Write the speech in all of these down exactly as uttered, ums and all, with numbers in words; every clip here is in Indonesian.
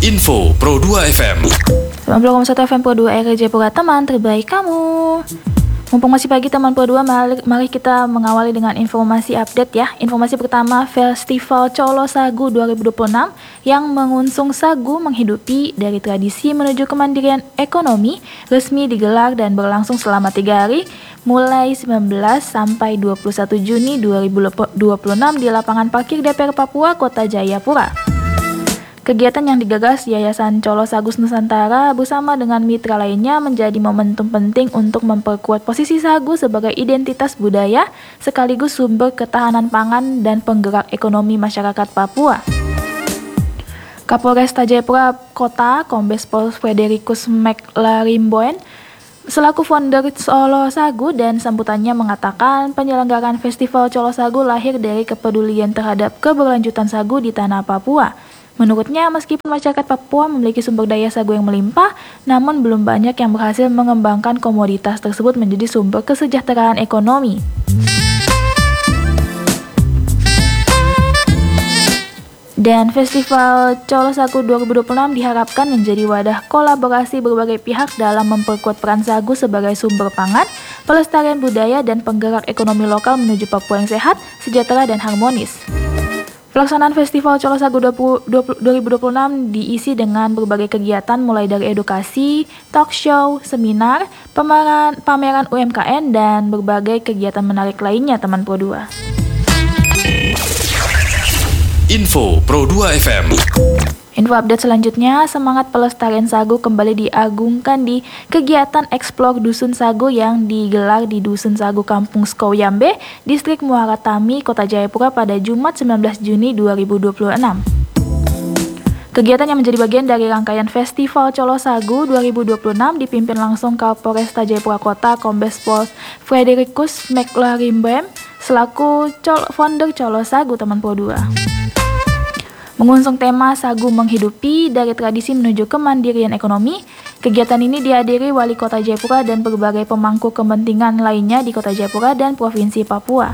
Info Pro dua F M. sembilan puluh koma satu F M Pro dua R Jayapura, teman terbaik kamu. Mumpung masih pagi teman Pro dua, mari, mari kita mengawali dengan informasi update ya. Informasi pertama, Festival Colo Sagu dua ribu dua puluh enam yang mengusung sagu menghidupi dari tradisi menuju kemandirian ekonomi resmi digelar dan berlangsung selama tiga hari mulai sembilan belas sampai dua puluh satu Juni dua ribu dua puluh enam di lapangan parkir D P R Papua, Kota Jayapura. Kegiatan yang digagas Yayasan Colo Sagu Nusantara bersama dengan mitra lainnya menjadi momentum penting untuk memperkuat posisi sagu sebagai identitas budaya sekaligus sumber ketahanan pangan dan penggerak ekonomi masyarakat Papua. Kapolres Jayapura Kota, Kombes Pol Fredericus McLarimboen selaku founder Colo Sagu dan sambutannya mengatakan penyelenggaraan Festival Colo Sagu lahir dari kepedulian terhadap keberlanjutan sagu di tanah Papua. Menurutnya, meskipun masyarakat Papua memiliki sumber daya sagu yang melimpah, namun belum banyak yang berhasil mengembangkan komoditas tersebut menjadi sumber kesejahteraan ekonomi. Dan Festival Colo Sagu dua ribu dua puluh enam diharapkan menjadi wadah kolaborasi berbagai pihak dalam memperkuat peran sagu sebagai sumber pangan, pelestarian budaya, dan penggerak ekonomi lokal menuju Papua yang sehat, sejahtera, dan harmonis. Pelaksanaan Festival Colo Sagu dua ribu dua puluh enam diisi dengan berbagai kegiatan mulai dari edukasi, talk show, seminar, pameran, pameran U M K M, dan berbagai kegiatan menarik lainnya teman Pro dua. Info Pro dua F M. Info update selanjutnya, semangat pelestarian sagu kembali diagungkan di kegiatan Explore Dusun Sagu yang digelar di Dusun Sagu Kampung Skowyambe, Distrik Muara Tami, Kota Jayapura pada Jumat sembilan belas Juni dua ribu dua puluh enam. Kegiatan yang menjadi bagian dari rangkaian Festival Colo Sagu dua ribu dua puluh enam dipimpin langsung Kapolres Jayapura Kota, Kombes Pol Fredericus McLarimboen selaku Col- founder Colo Sagu teman Pro dua. Mengusung tema sagu menghidupi dari tradisi menuju kemandirian ekonomi, kegiatan ini dihadiri Wali Kota Jayapura dan berbagai pemangku kepentingan lainnya di Kota Jayapura dan Provinsi Papua.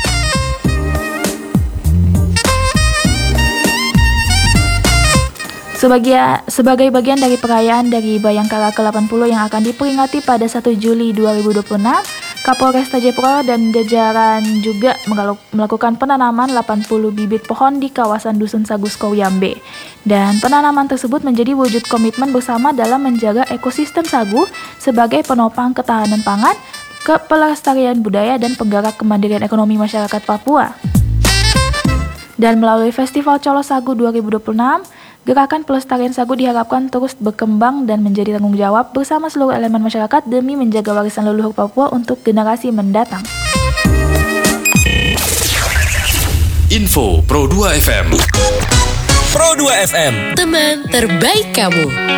Sebagai, sebagai bagian dari perayaan dari Bayangkara ke delapan puluh yang akan diperingati pada satu Juli dua ribu dua puluh enam, Kapolres Jayapura dan jajaran juga melakukan penanaman delapan puluh bibit pohon di kawasan Dusun Sagu Skowyambe. Dan penanaman tersebut menjadi wujud komitmen bersama dalam menjaga ekosistem sagu sebagai penopang ketahanan pangan, pelestarian budaya, dan penggerak kemandirian ekonomi masyarakat Papua. Dan melalui Festival Colo Sagu dua ribu dua puluh enam, gerakan pelestarian sagu diharapkan terus berkembang dan menjadi tanggung jawab bersama seluruh elemen masyarakat demi menjaga warisan leluhur Papua untuk generasi mendatang. Info Pro dua F M. Pro dua F M, teman terbaik kamu.